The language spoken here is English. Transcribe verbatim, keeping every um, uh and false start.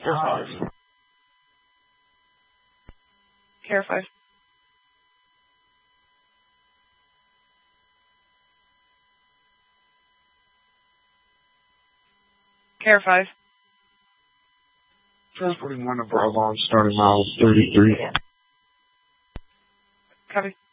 Care five. Care five. Care five. Transporting one of our alarms starting miles thirty-three. Copy.